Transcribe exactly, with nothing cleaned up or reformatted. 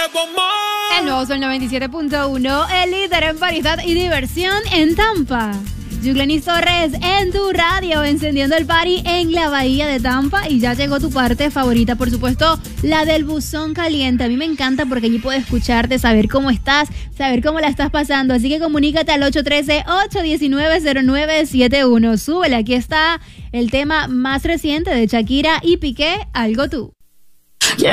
El nuevo Sol noventa y siete punto uno, el líder en variedad y diversión en Tampa. Yuglenis Torres en tu radio, encendiendo el party en la bahía de Tampa. Y ya llegó tu parte favorita, por supuesto, la del buzón caliente. A mí me encanta porque allí puedo escucharte, saber cómo estás, saber cómo la estás pasando. Así que comunícate al ocho uno tres, ocho uno nueve, cero nueve siete uno. Súbele, aquí está el tema más reciente de Shakira y Piqué, Algo Tú.